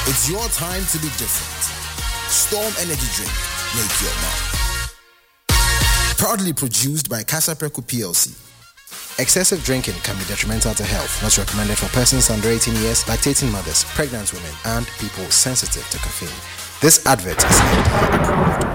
It's your time to be different. Storm Energy Drink. Make your mark. Proudly produced by Casa Preco PLC. Excessive drinking can be detrimental to health. Not recommended for persons under 18 years, lactating mothers, pregnant women, and people sensitive to caffeine. This advert is FDA approved.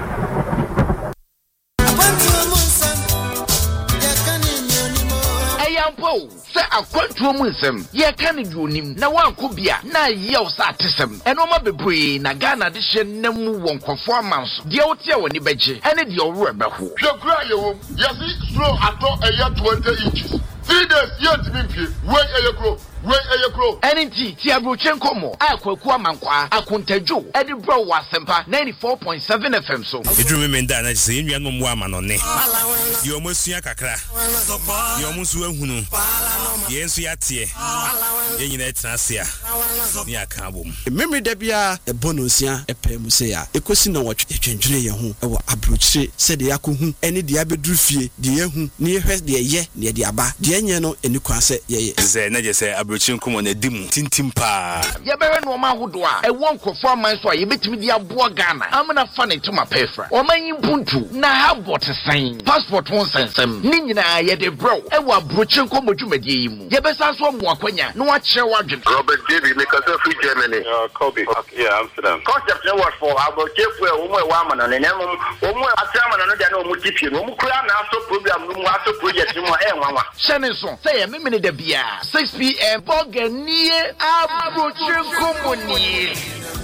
Say a quantum wisdom, ye can do him. Now one could be a na yells at him. And no matter brain, a gun addition, no one conformance. The old year when you beji, and it your rubber who. Your cry, yes, slow at all a year 20 inches. 3 days yet to be wait a year grow. Wait a grow. NT Tiabrochenko mo. Aqua Mankwa. Akuntejo. Edinburgh was Sempa 94.7 FM so. You drew me down and say you no woman on ne. You almost kakra. You almost hunu. Yes, we are here. You need Nasia. Near Kabum. Memory debia a bonusia, a pemusea, a question of what you can dream or abruche said the Yaku, any diabedrufie, the Yahu, near her, the ye, near the Abba, the Anyano, and you can say, yes, I say, Abruchinkum on a dim, tintimpa. Yabera no ma wodwa. E won conformance so ye betimi dia boa Ghana. I'm na funny to my pefra. O man yimpuntu na ha bot sign. Passport won sensem. Ni nyina ye de bro. E wa Abruchinko modwumadie yi mu. Ye besa so mo akwanya na wa kire wadwen. Robert David make us free Germany. Kobe. Yeah, Amsterdam. Concept was for Abruchinko wo mo wa ma no ne nem. Wo mo atama no dia na wo tipie. Wo mo kura na so program no mo aso project mo e nwanwa. Shane so. Say ye memene da bia. 6 p.m. Boganie Abruchinko moni.